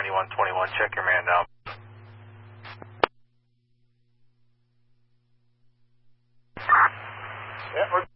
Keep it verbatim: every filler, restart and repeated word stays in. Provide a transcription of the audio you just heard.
ninety-one twenty-one, check your man down. Yeah, we're